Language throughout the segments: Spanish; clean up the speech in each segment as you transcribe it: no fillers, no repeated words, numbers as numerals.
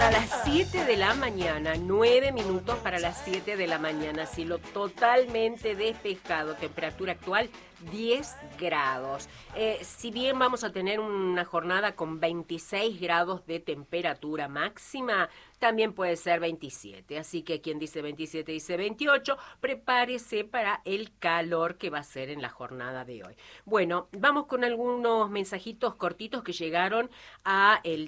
para las 7 de la mañana, 9 minutos para las 7 de la mañana, cielo totalmente despejado, temperatura actual 10 grados. Si bien vamos a tener una jornada con 26 grados de temperatura máxima, también puede ser 27, así que quien dice 27 dice 28, prepárese para el calor que va a ser en la jornada de hoy. Bueno, vamos con algunos mensajitos cortitos que llegaron a el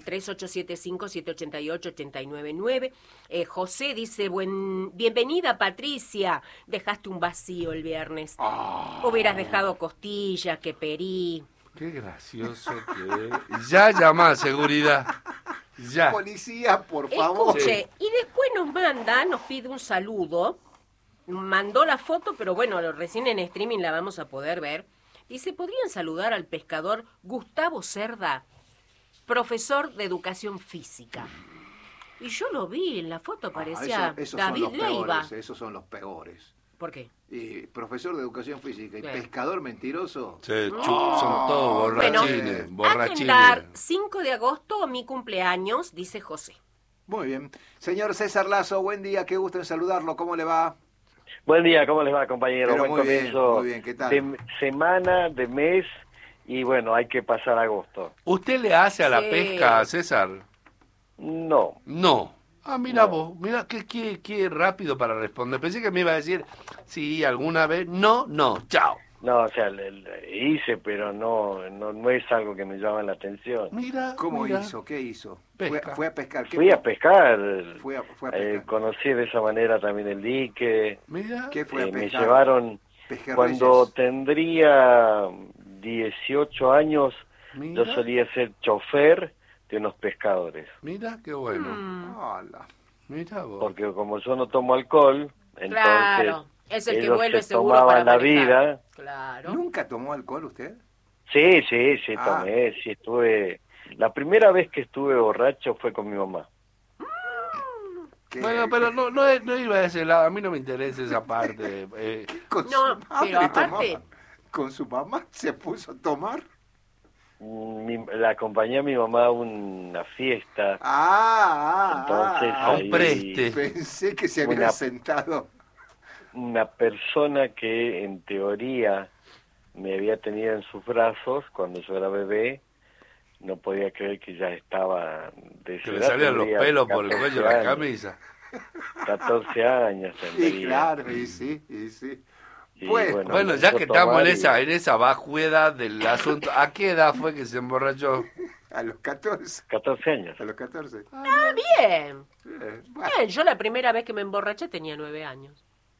3875-788-899. José dice, bienvenida Patricia, dejaste un vacío el viernes. Hubieras dejado costillas, que perí. Qué gracioso que es. Ya llama a seguridad. Ya. Policía, por favor. Escuche, y después nos pide un saludo. Mandó la foto, pero bueno, recién en streaming la vamos a poder ver. Dice, ¿podrían saludar al pescador Gustavo Cerda, profesor de educación física? Y yo lo vi en la foto, parecía esos David son los Leiva. peores, esos son los peores. ¿Por qué? Profesor de educación física y Sí. pescador mentiroso. Sí, son todos borrachines. Bueno, agendar 5 de agosto mi cumpleaños, dice José. Muy bien. Señor César Lazo, buen día, qué gusto en saludarlo. ¿Cómo le va? Buen día, ¿cómo les va, compañero? Pero Buen comienzo muy bien, ¿qué tal? de semana, de mes, y bueno, hay que pasar agosto. ¿Usted le hace a la Sí. pesca, César? No, No. Ah, mira No. vos, mira qué rápido para responder. Pensé que me iba a decir, sí, alguna vez. No, chao. no, o sea, hice, pero no es algo que me llama la atención. Mira, ¿Cómo mira. hizo? ¿Qué hizo? Pesca. Fue a pescar. Fui a pescar, Fue a pescar. conocí de esa manera también el dique, Mira. ¿Qué fue a me pescar? llevaron Pejerreyes. cuando tendría 18 años, Mira. yo solía ser chofer de unos pescadores. Mira, qué bueno. Hola. Mira vos. Porque como yo no tomo alcohol, entonces Claro, es el que ellos vuelve se seguro tomaban para la manejar. vida. Claro. ¿Nunca tomó alcohol usted? Sí, Ah. tomé, sí estuve. La primera vez que estuve borracho fue con mi mamá. ¿Qué? Bueno, pero no iba a ese lado, a mí no me interesa esa parte. Con No, su madre pero aparte- tomaba. ¿Con su mamá se puso a tomar? La acompañé a mi mamá a una fiesta. Entonces, a un preste. Pensé que se había Una- sentado. Una persona que en teoría me había tenido en sus brazos cuando yo era bebé, no podía creer que ya estaba de Que le salían los pelos por el cuello de la camisa. 14 años Y tendría. claro, y sí, y sí. Y Bueno, Bueno, me ya hizo que estamos tomar en esa vajueda del asunto, ¿a qué edad fue que se emborrachó? a los 14. 14 años. A los 14. Bien. Bueno, Bien, yo la primera vez que me emborraché tenía 9 años.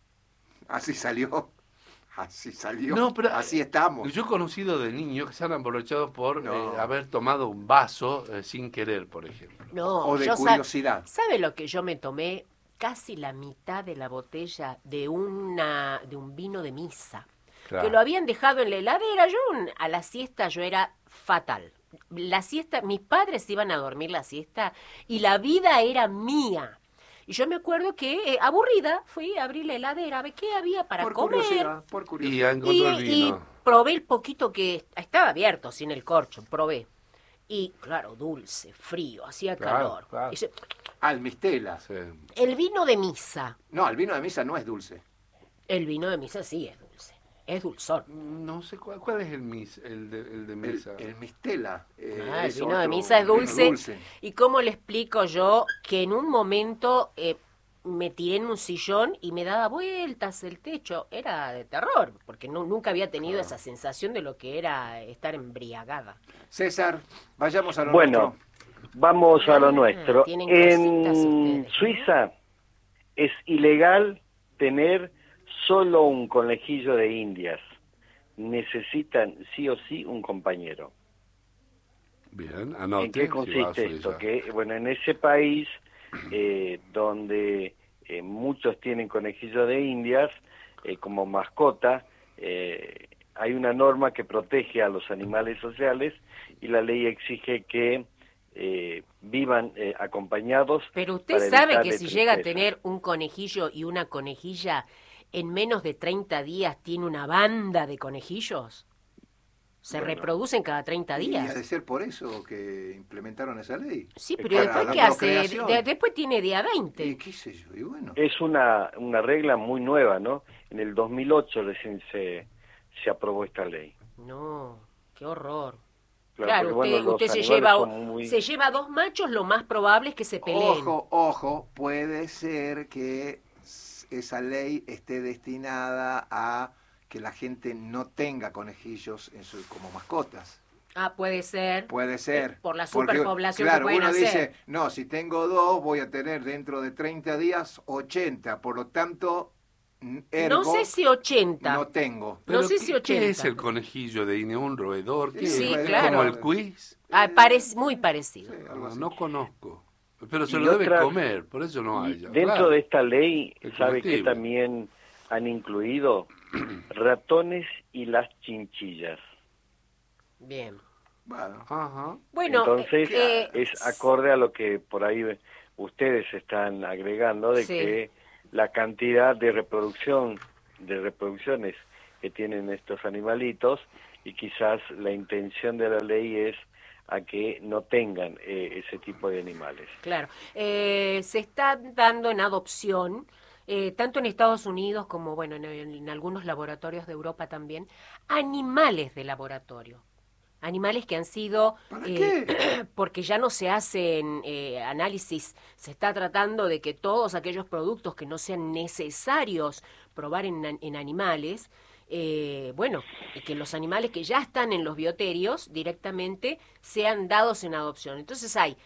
así salió. Así salió. No, pero así estamos. Yo he conocido de niños que se han emborrachado por No. haber tomado un vaso sin querer, por ejemplo. No, O de yo curiosidad. ¿Sabe lo que yo me tomé? Casi la mitad de la botella de un vino de misa. Claro. Que lo habían dejado en la heladera. A la siesta yo era fatal. La siesta, mis padres iban a dormir la siesta y la vida era mía. Y yo me acuerdo que, aburrida, fui a abrir la heladera a ver qué había para Por comer. curiosidad, por Y curiosidad. encontró el Y vino. probé el poquito que estaba abierto, sin el corcho, probé. Y claro, dulce, frío, hacía Claro, calor. claro. Dice, Almistela. Sí. el vino de misa. No, el vino de misa no es dulce. El vino de misa sí es dulce. Es dulzón. No sé cuál es el de mesa. El mistela. El es vino de otro misa es vino dulce. ¿Y cómo le explico yo que en un momento me tiré en un sillón y me daba vueltas el techo? Era de terror, porque nunca había tenido esa sensación de lo que era estar embriagada. César, vayamos a lo Bueno, nuestro. vamos a lo nuestro. tienen cositas En ustedes. Suiza es ilegal tener solo un conejillo de indias. Necesitan sí o sí un compañero. Bien, anote. ¿En qué si va a consiste esto? Suiza. Que bueno, en ese país donde muchos tienen conejillo de indias como mascota, hay una norma que protege a los animales sociales y la ley exige que vivan acompañados. Pero usted para sabe evitarle que si llega a tristeza. tener un conejillo y una conejilla, en menos de 30 días tiene una banda de conejillos. Se reproducen cada 30 Y días. ha de ser por eso que implementaron esa ley. Sí, pero Para después la ¿qué hace? procreación. Después tiene día Y 20. qué sé yo, y bueno. Es una regla muy nueva, ¿no? En el 2008 recién se aprobó esta ley. No, qué horror. Claro, Claro, porque, bueno, usted los se animales lleva, son muy- se lleva 2 machos, lo más probable es que se peleen. Ojo, puede ser que esa ley esté destinada a que la gente no tenga conejillos como mascotas. Ah, puede ser. Puede ser. Por la Porque, superpoblación claro, que pueden uno hacer. dice, no, si tengo 2 voy a tener dentro de 30 días 80, por lo tanto, ergo, No sé si 80. no tengo. No sé ¿qué, si 80. ¿Qué es el conejillo de INE? ¿Un roedor? ¿Qué Sí, es? claro. ¿Como el quiz? Ah, muy parecido. Sí, algo así. No conozco. Pero se Y lo debe otra- comer, por eso no hay. ya. Dentro Claro. de esta ley, Es ¿sabe que comestible. también han incluido ratones y las chinchillas? Bien. Bueno, Ajá. Bueno, Entonces, eh, es acorde a lo que por ahí ustedes están agregando, de Sí. que la cantidad de reproducciones que tienen estos animalitos, y quizás la intención de la ley es a que no tengan ese tipo de animales. claro. Se está dando en adopción, tanto en Estados Unidos como bueno en algunos laboratorios de Europa también, animales de laboratorio. Animales que han sido, ¿para qué? porque ya no se hacen análisis, se está tratando de que todos aquellos productos que no sean necesarios probar en animales, bueno, que los animales que ya están en los bioterios directamente sean dados en adopción. Entonces hay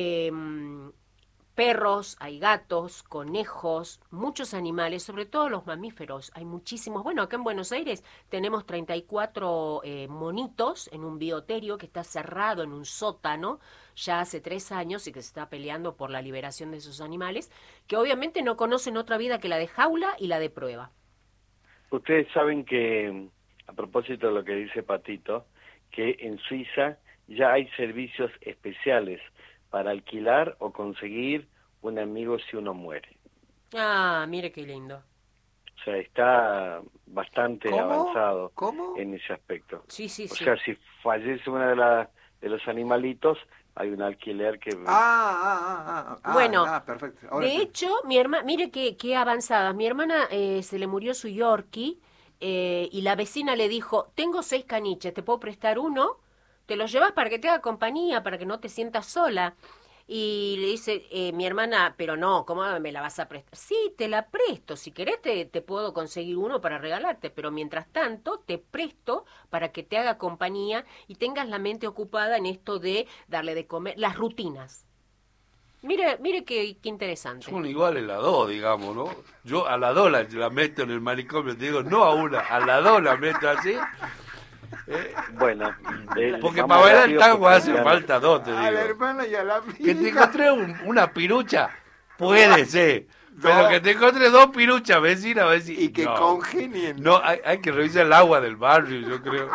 perros, hay gatos, conejos, muchos animales, sobre todo los mamíferos, hay muchísimos. Bueno, acá en Buenos Aires tenemos 34 monitos en un bioterio que está cerrado en un sótano ya hace 3 años y que se está peleando por la liberación de esos animales, que obviamente no conocen otra vida que la de jaula y la de prueba. Ustedes saben que, a propósito de lo que dice Patito, que en Suiza ya hay servicios especiales para alquilar o conseguir un amigo si uno muere. Ah, mire qué lindo. O sea, está bastante ¿Cómo? avanzado ¿Cómo? en ese aspecto. Sí, sí, O sí. sea, si fallece uno de los animalitos, hay un alquiler que... Bueno, perfecto. Ahora De hecho, mi hermana, mire qué avanzada. Mi hermana se le murió su Yorkie y la vecina le dijo, tengo 6 caniches, ¿te puedo prestar uno? Te lo llevas para que te haga compañía, para que no te sientas sola. Y le dice mi hermana, pero no, ¿cómo me la vas a prestar? Sí, te la presto, si querés te puedo conseguir uno para regalarte, pero mientras tanto te presto para que te haga compañía y tengas la mente ocupada en esto de darle de comer, las rutinas. Mire qué interesante. Son iguales las dos, digamos, ¿no? Yo a las dos la meto en el manicomio, te digo, no a una, a las dos la meto así. Bueno, Porque vamos para bailar rápido tango porque hace ya- falta dos, te a la digo. hermana y a la amiga. Que te encontré una pirucha, puede ser. Pero No. que te encontré 2 piruchas, vecina, a ver si... Y que no. congenien. No, hay que revisar el agua del barrio, yo creo.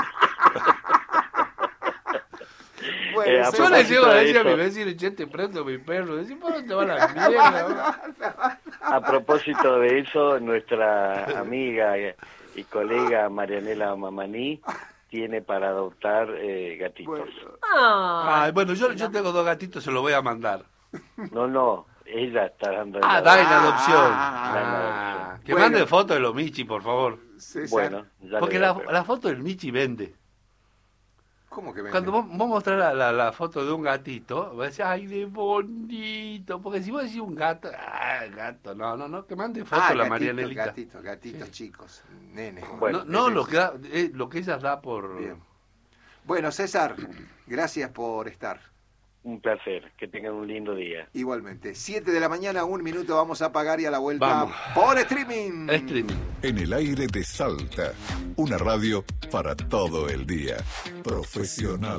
Bueno, a Yo le llego a propósito de decir a mi eso- vecino, che, te presto mi perro. Decís, ¿por dónde va la mierda? A propósito de eso, nuestra amiga y colega Marianela Mamaní tiene para adoptar gatitos. bueno. Ah, Ay, bueno, yo tengo 2 gatitos, se los voy a mandar. No, ella está dando... Ah, da en adopción. Ah, Ah, que bueno. mande foto de los Michi, por favor. César, Bueno, ya Porque le voy a preguntar. la foto del Michi vende. ¿cómo que vende? Cuando vos mostrás la foto de un gatito, vas a decir, ay, de bonito. Porque si vos decís un gato, gato, no, que mande foto la gatitos, Marianelita. gatitos chicos, nenes. Bueno, no, nenes. lo que ella da por... Bien. Bueno, César, gracias por estar. Un placer, que tengan un lindo día. Igualmente, 7 de la mañana, 1 minuto, vamos a pagar y a la vuelta Vamos. por streaming. Streaming. En el aire de Salta, una radio para todo el día. Profesional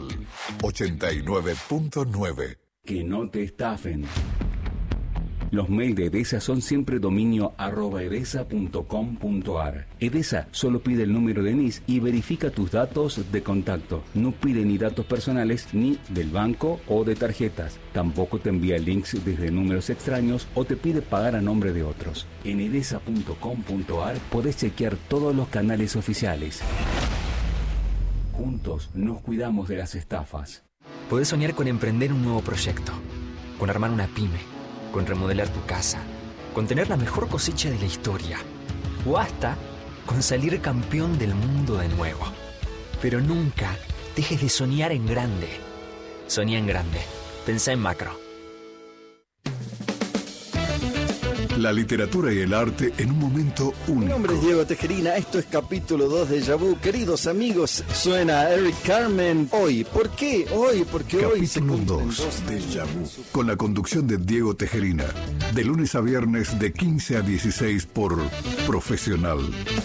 89.9. Que no te estafen. Los mails de Edesa son siempre dominio@edesa.com.ar. Edesa solo pide el número de NIS y verifica tus datos de contacto. No pide ni datos personales ni del banco o de tarjetas. Tampoco te envía links desde números extraños o te pide pagar a nombre de otros. En edesa.com.ar podés chequear todos los canales oficiales. juntos nos cuidamos de las estafas. Podés soñar con emprender un nuevo proyecto, con armar una pyme, con remodelar tu casa, con tener la mejor cosecha de la historia, o hasta con salir campeón del mundo de nuevo. Pero nunca dejes de soñar en grande. Soñá en grande. Pensá en macro. La literatura y el arte en un momento único. Mi nombre es Diego Tejerina, esto es capítulo 2 de Déjà Vu. Queridos amigos, suena Eric Carmen hoy. ¿Por qué? Hoy, porque hoy se Capítulo cumplen 2 de Déjà Vu, con la conducción de Diego Tejerina, de lunes a viernes de 15 a 16 por Profesional.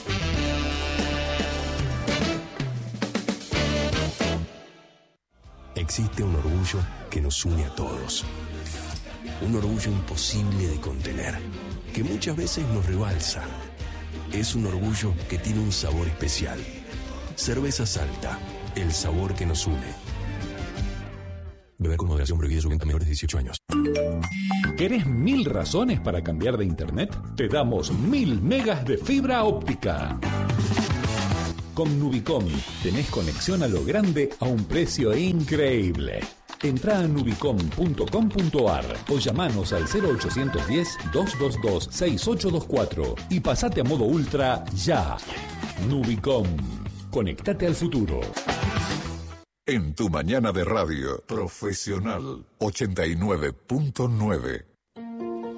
Existe un orgullo que nos une a todos. Un orgullo imposible de contener, que muchas veces nos rebalsa. Es un orgullo que tiene un sabor especial. Cerveza Salta, el sabor que nos une. Beber con moderación, prohibida su venta a menores de 18 años. ¿Querés 1000 razones para cambiar de internet? Te damos 1000 megas de fibra óptica. Con Nubicom tenés conexión a lo grande a un precio increíble. Entrá a nubicom.com.ar o llamanos al 0810-222-6824 y pasate a modo ultra ya. Nubicom. Conectate al futuro. En tu mañana de radio, Profesional 89.9.